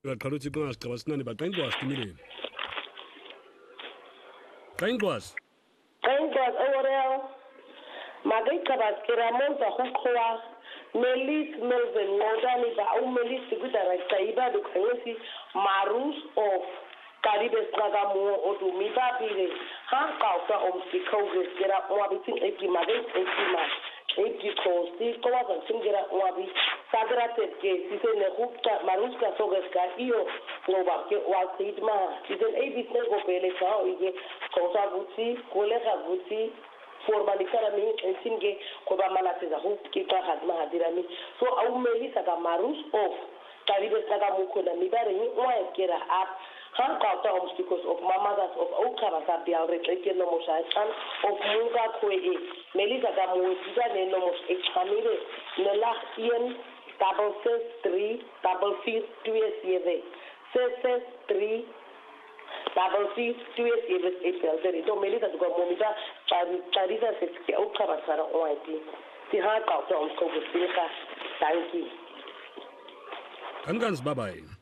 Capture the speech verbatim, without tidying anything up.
Kaluti Glas, Kawasnani, but thank God, Timmy. Thank God. Thank God, Orel. Magika Baskiramonta Hukwa, Melis Melvin, Modani, Ba Melis, the good director, Iba, the Kayasi, Marus of Caribes Nagamu, or to Miba Bile, Hanka of the Congress, get up one between eighty Magis, eighty March. eighty Costi, Thomas and Singera Wabi, Sagrate, Season Hukta, Maruska Sogaska, Io, Nova, Wakidma, Season A B C of Peleka, Kosa Buti, Kolega Buti, for Malikarami, and Singe, Kobamana Hoop, Kika Hadma Hadirami. So I will Melissa Marus of Caribes Nagamuko, and Mibari, one get up. Hanka obstacles of Mamadas of Okara, the Already Nomoshan, of Munga Kwe, Melissa Gamu, Nomos, Examine, Nela Ian, double six three, double fifth, two years years, six three, double fifth, two years years, April, there is no Melissa to go Momida, Charisa says, Okara, O I T. The Hanka of Tom Kogo, thank you. Angans, bye bye.